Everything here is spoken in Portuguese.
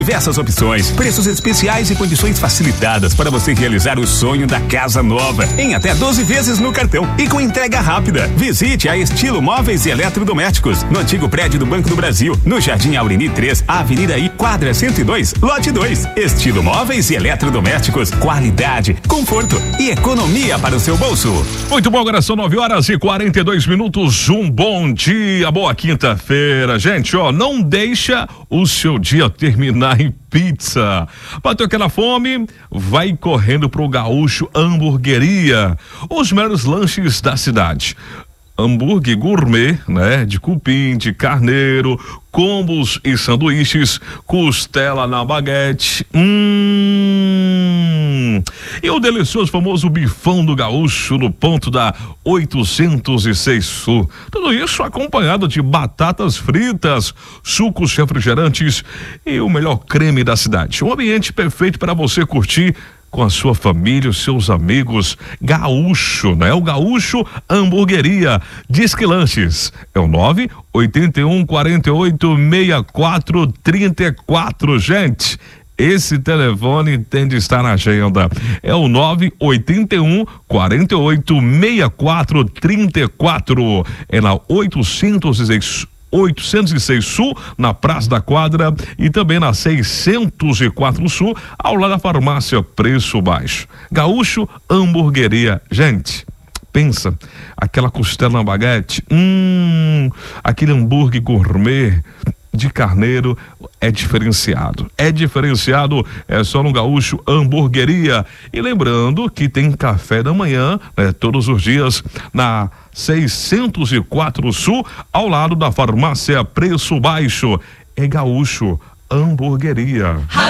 Diversas opções, preços especiais e condições facilitadas para você realizar o sonho da casa nova em até 12 vezes no cartão e com entrega rápida. Visite a Estilo Móveis e Eletrodomésticos no antigo prédio do Banco do Brasil, no Jardim Aurini 3, Avenida I, quadra 102, lote 2. Estilo Móveis e Eletrodomésticos, qualidade, conforto e economia para o seu bolso. Muito bom, agora são 9h42. Um bom dia, boa quinta-feira, gente. Não deixa o seu dia terminar em pizza. Bateu aquela fome? Vai correndo pro Gaúcho Hamburgueria. Os melhores lanches da cidade. Hambúrguer gourmet, né? De cupim, de carneiro, combos e sanduíches, costela na baguete. E o delicioso famoso bifão do Gaúcho no ponto da 806 Sul. Tudo isso acompanhado de batatas fritas, sucos refrigerantes e o melhor creme da cidade. Um ambiente perfeito para você curtir com a sua família, os seus amigos. Gaúcho, né? O Gaúcho Hamburgueria. Disque Lanches. É o 981486434, gente. Esse telefone tem de estar na agenda. É o 981486434. É na 806 Sul, na Praça da Quadra, e também na 604 Sul, ao lado da farmácia Preço Baixo. Gaúcho Hamburgueria. Gente, pensa, aquela costela na baguete, aquele hambúrguer gourmet de carneiro é diferenciado. É só no Gaúcho Hamburgueria. E lembrando que tem café da manhã, né, todos os dias na 604 Sul, ao lado da farmácia Preço Baixo. É Gaúcho Hamburgueria.